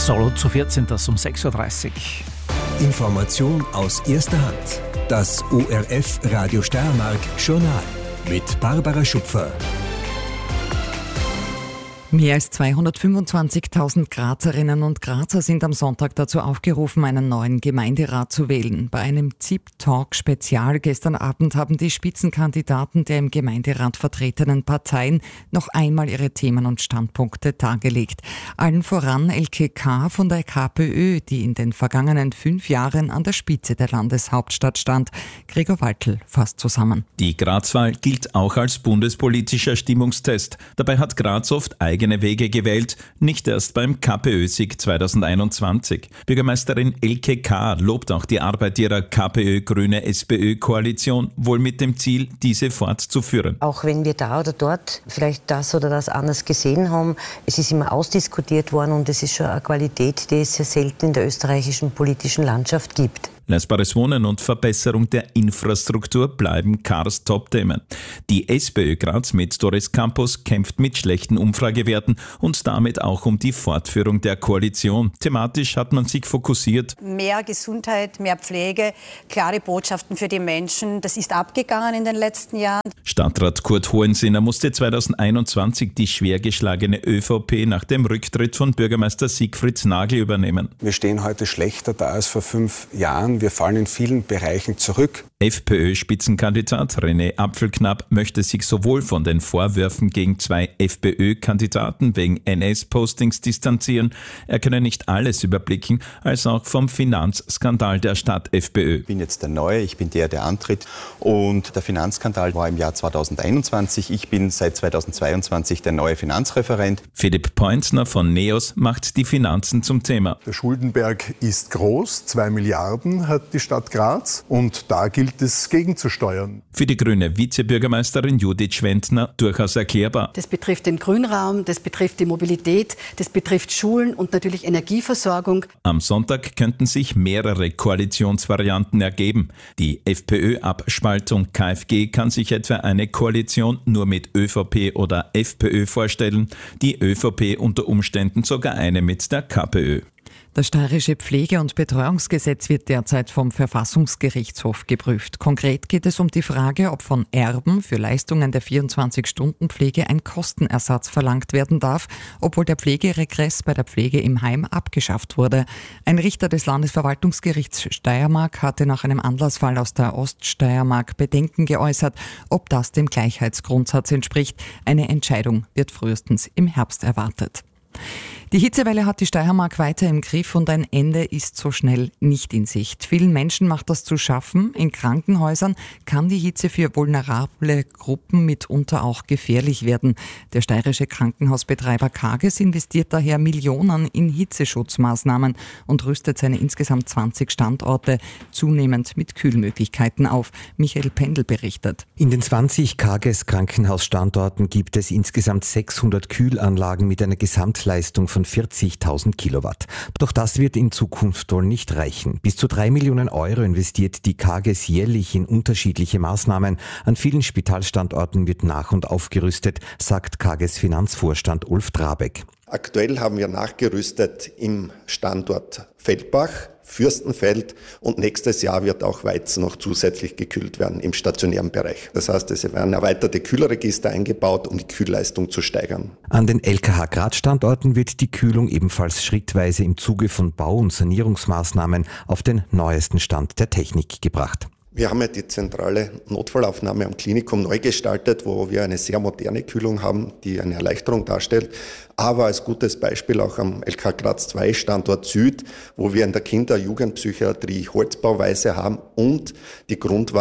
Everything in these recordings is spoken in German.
Solo zu 14, das um 6.30 Uhr. Information aus erster Hand. Das ORF Radio Steiermark Journal mit Barbara Schupfer. Mehr als 225.000 Grazerinnen und Grazer sind am Sonntag dazu aufgerufen, einen neuen Gemeinderat zu wählen. Bei einem ZIP-Talk-Spezial gestern Abend haben die Spitzenkandidaten der im Gemeinderat vertretenen Parteien noch einmal ihre Themen und Standpunkte dargelegt. Allen voran Elke K. von der KPÖ, die in den vergangenen 5 Jahren an der Spitze der Landeshauptstadt stand. Gregor Waltl fasst zusammen. Die Grazwahl gilt auch als bundespolitischer Stimmungstest. Dabei hat Graz oft eigene Wege gewählt, nicht erst beim KPÖ-Sieg 2021. Bürgermeisterin Elke K. lobt auch die Arbeit ihrer KPÖ-Grüne-SPÖ-Koalition, wohl mit dem Ziel, diese fortzuführen. Auch wenn wir da oder dort vielleicht das oder das anders gesehen haben, es ist immer ausdiskutiert worden und es ist schon eine Qualität, die es sehr selten in der österreichischen politischen Landschaft gibt. Leistbares Wohnen und Verbesserung der Infrastruktur bleiben Kars Top-Themen. Die SPÖ Graz mit Doris Campos kämpft mit schlechten Umfragewerten und damit auch um die Fortführung der Koalition. Thematisch hat man sich fokussiert. Mehr Gesundheit, mehr Pflege, klare Botschaften für die Menschen. Das ist abgegangen in den letzten Jahren. Stadtrat Kurt Hohensinner musste 2021 die schwer geschlagene ÖVP nach dem Rücktritt von Bürgermeister Siegfried Nagl übernehmen. Wir stehen heute schlechter da als vor 5 Jahren. Wir fallen in vielen Bereichen zurück. FPÖ-Spitzenkandidat René Apfelknapp möchte sich sowohl von den Vorwürfen gegen 2 FPÖ-Kandidaten wegen NS-Postings distanzieren, er könne nicht alles überblicken, als auch vom Finanzskandal der Stadt FPÖ. Ich bin jetzt der Neue, ich bin der antritt und der Finanzskandal war im Jahr 2021. Ich bin seit 2022 der neue Finanzreferent. Philipp Poinzner von NEOS macht die Finanzen zum Thema. Der Schuldenberg ist groß, 2 Milliarden hat die Stadt Graz und da gilt es gegenzusteuern. Für die grüne Vizebürgermeisterin Judith Schwendner durchaus erklärbar. Das betrifft den Grünraum, das betrifft die Mobilität, das betrifft Schulen und natürlich Energieversorgung. Am Sonntag könnten sich mehrere Koalitionsvarianten ergeben. Die FPÖ-Abspaltung KfG kann sich etwa eine Koalition nur mit ÖVP oder FPÖ vorstellen, die ÖVP unter Umständen sogar eine mit der KPÖ. Das steirische Pflege- und Betreuungsgesetz wird derzeit vom Verfassungsgerichtshof geprüft. Konkret geht es um die Frage, ob von Erben für Leistungen der 24-Stunden-Pflege ein Kostenersatz verlangt werden darf, obwohl der Pflegeregress bei der Pflege im Heim abgeschafft wurde. Ein Richter des Landesverwaltungsgerichts Steiermark hatte nach einem Anlassfall aus der Oststeiermark Bedenken geäußert, ob das dem Gleichheitsgrundsatz entspricht. Eine Entscheidung wird frühestens im Herbst erwartet. Die Hitzewelle hat die Steiermark weiter im Griff und ein Ende ist so schnell nicht in Sicht. Vielen Menschen macht das zu schaffen. In Krankenhäusern kann die Hitze für vulnerable Gruppen mitunter auch gefährlich werden. Der steirische Krankenhausbetreiber Kages investiert daher Millionen in Hitzeschutzmaßnahmen und rüstet seine insgesamt 20 Standorte zunehmend mit Kühlmöglichkeiten auf. Michael Pendel berichtet. In den 20 Kages Krankenhausstandorten gibt es insgesamt 600 Kühlanlagen mit einer Gesamtleistung von 40.000 Kilowatt. Doch das wird in Zukunft wohl nicht reichen. Bis zu 3 Millionen Euro investiert die Kages jährlich in unterschiedliche Maßnahmen. An vielen Spitalstandorten wird nach- und aufgerüstet, sagt Kages Finanzvorstand Ulf Drabeck. Aktuell haben wir nachgerüstet im Standort Feldbach, Fürstenfeld und nächstes Jahr wird auch Weiz noch zusätzlich gekühlt werden im stationären Bereich. Das heißt, es werden erweiterte Kühlregister eingebaut, um die Kühlleistung zu steigern. An den LKH Graz-Standorten wird die Kühlung ebenfalls schrittweise im Zuge von Bau- und Sanierungsmaßnahmen auf den neuesten Stand der Technik gebracht. Wir haben ja die zentrale Notfallaufnahme am Klinikum neu gestaltet, wo wir eine sehr moderne Kühlung haben, die eine Erleichterung darstellt. Aber als gutes Beispiel auch am LK Graz 2 Standort Süd, wo wir in der Kinder- und Jugendpsychiatrie Holzbauweise haben und die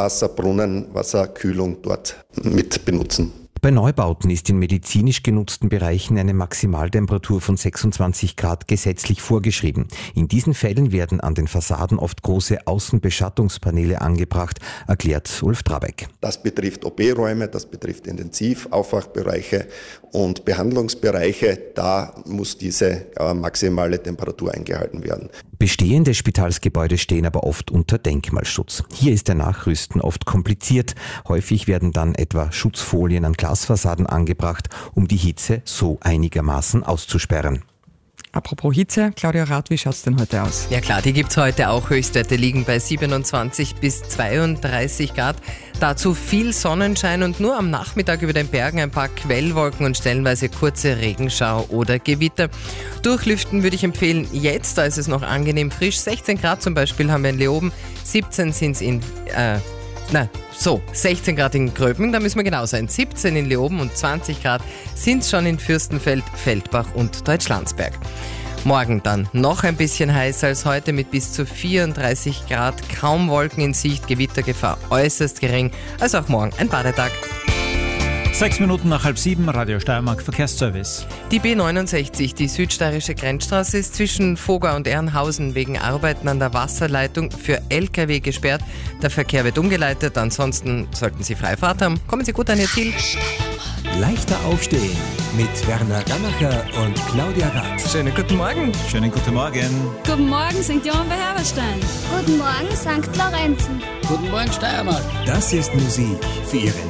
Grundwasser-Brunnenwasserkühlung dort mit benutzen. Bei Neubauten ist in medizinisch genutzten Bereichen eine Maximaltemperatur von 26 Grad gesetzlich vorgeschrieben. In diesen Fällen werden an den Fassaden oft große Außenbeschattungspaneele angebracht, erklärt Ulf Drabeck. Das betrifft OP-Räume, das betrifft Intensiv-, Aufwachbereiche und Behandlungsbereiche. Da muss diese maximale Temperatur eingehalten werden. Bestehende Spitalsgebäude stehen aber oft unter Denkmalschutz. Hier ist der Nachrüsten oft kompliziert. Häufig werden dann etwa Schutzfolien an Glasfassaden angebracht, um die Hitze so einigermaßen auszusperren. Apropos Hitze, Claudia Rath, wie schaut es denn heute aus? Ja klar, die gibt es heute auch. Höchstwerte liegen bei 27 bis 32 Grad. Dazu viel Sonnenschein und nur am Nachmittag über den Bergen ein paar Quellwolken und stellenweise kurze Regenschau oder Gewitter. Durchlüften würde ich empfehlen jetzt, da ist es noch angenehm frisch. 16 Grad zum Beispiel haben wir in Leoben, 17 sind es 16 Grad in Gröbing, da müssen wir genau sein. 17 in Leoben und 20 Grad sind es schon in Fürstenfeld, Feldbach und Deutschlandsberg. Morgen dann noch ein bisschen heißer als heute mit bis zu 34 Grad, kaum Wolken in Sicht, Gewittergefahr äußerst gering, also auch morgen ein Badetag. 6 Minuten nach 6:30, Radio Steiermark Verkehrsservice. Die B69, die südsteirische Grenzstraße, ist zwischen Vogau und Ehrenhausen wegen Arbeiten an der Wasserleitung für LKW gesperrt. Der Verkehr wird umgeleitet, ansonsten sollten Sie Freifahrt haben. Kommen Sie gut an Ihr Ziel. Leichter aufstehen mit Werner Ramacher und Claudia Rath. Schönen guten Morgen. Schönen guten Morgen. Guten Morgen, St. Johann bei Herberstein. Guten Morgen, St. Lorenzen. Guten Morgen, Steiermark. Das ist Musik für Ihren